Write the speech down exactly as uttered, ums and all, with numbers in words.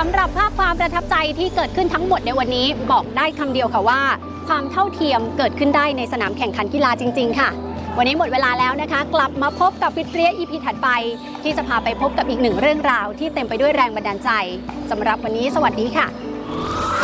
ำหรับภาพความประทับใจที่เกิดขึ้นทั้งหมดในวันนี้บอกได้คำเดียวค่ะว่าความเท่าเทียมเกิดขึ้นได้ในสนามแข่งขันกีฬาจริงๆค่ะวันนี้หมดเวลาแล้วนะคะกลับมาพบกับฟิตเปรี้ย อี พี ถัดไปที่จะพาไปพบกับอีกหนึ่งเรื่องราวที่เต็มไปด้วยแรงบันดาลใจสำหรับวันนี้สวัสดีค่ะ